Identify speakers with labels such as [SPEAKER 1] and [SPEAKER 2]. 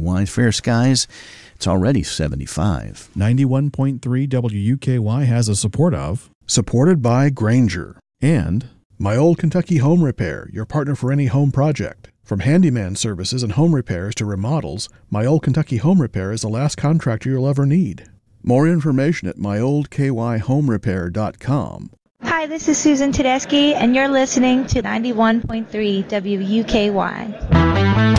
[SPEAKER 1] WUKY. Fair skies. It's already 75.
[SPEAKER 2] 91.3 WUKY has a support of
[SPEAKER 3] Supported by Granger
[SPEAKER 2] and
[SPEAKER 3] My Old Kentucky Home Repair, your partner for any home project. From handyman services and home repairs to remodels, My Old Kentucky Home Repair is the last contractor you'll ever need. More information at myoldkyhomerepair.com.
[SPEAKER 4] Hi, this is Susan Tedeschi, and you're listening to 91.3 WUKY.